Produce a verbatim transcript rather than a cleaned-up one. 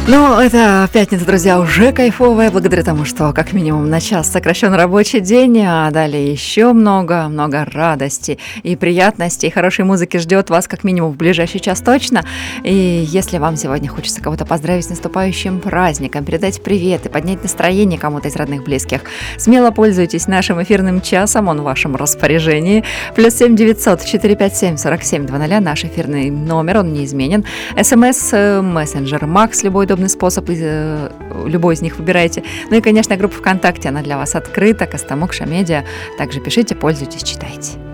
Ну, это пятница, друзья, уже кайфовая, благодаря тому, что как минимум на час сокращен рабочий день, а далее еще много, много радости и приятностей, и хорошей музыки ждет вас как минимум в ближайший час точно. И если вам сегодня хочется кого-то поздравить с наступающим праздником, передать привет и поднять настроение кому-то из родных, близких, смело пользуйтесь нашим эфирным часом, он в вашем распоряжении. Плюс семь девятьсот четыре пять семь сорок семь двадцать, наш эфирный номер, он неизменен. СМС, мессенджер Макс, любой удобный способ, любой из них выбирайте. Ну и, конечно, группа ВКонтакте, она для вас открыта, Костомукша Медиа. Также пишите, пользуйтесь, читайте.